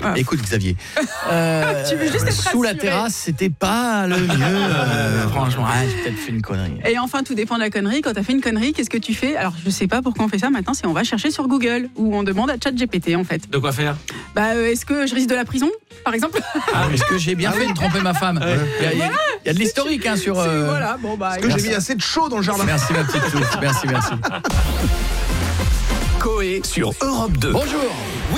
Écoute Xavier, Tu veux juste être sous la rassuré. terrasse, c'était pas le mieux. Franchement, j'ai peut-être fait une connerie. Et enfin, tout dépend de la connerie. Quand t'as fait une connerie, qu'est-ce que tu fais? Alors, je sais pas pourquoi on fait ça maintenant, c'est on va chercher sur Google ou on demande à ChatGPT en fait. De quoi faire? Est-ce que je risque de la prison, par exemple? Est-ce que j'ai bien fait de tromper ma femme? Il y a de l'historique sur... Voilà, Est-ce que j'ai mis assez de chaud dans le jardin? Merci ma petite Touffe, merci. Coé sur Europe 2. Bonjour.